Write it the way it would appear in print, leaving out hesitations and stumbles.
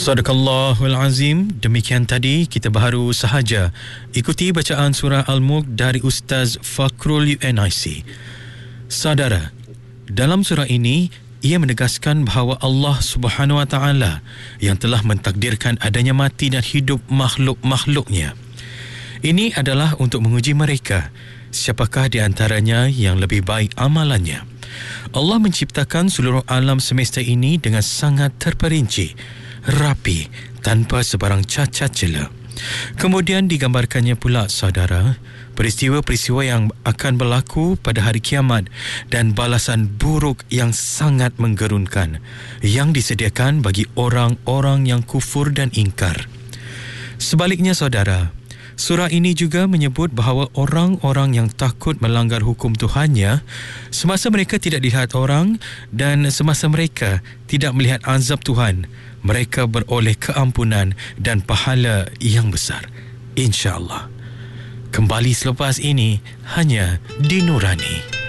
Sadaqallahul Azim. Demikian tadi kita baru sahaja ikuti bacaan surah Al-Mulk dari Ustaz Fakrul UNIC. Saudara, dalam surah ini ia menegaskan bahawa Allah Subhanahu Wa Taala yang telah mentakdirkan adanya mati dan hidup makhluk-makhluknya. Ini adalah untuk menguji mereka, siapakah di antaranya yang lebih baik amalannya. Allah menciptakan seluruh alam semesta ini dengan sangat terperinci, rapi, tanpa sebarang cacat celah. Kemudian digambarkannya pula, saudara, peristiwa-peristiwa yang akan berlaku pada hari kiamat dan balasan buruk yang sangat menggerunkan yang disediakan bagi orang-orang yang kufur dan ingkar. Sebaliknya, saudara, surah ini juga menyebut bahawa orang-orang yang takut melanggar hukum Tuhannya semasa mereka tidak dilihat orang dan semasa mereka tidak melihat azab Tuhan, mereka beroleh keampunan dan pahala yang besar, insya-Allah. Kembali selepas ini hanya di Nurani.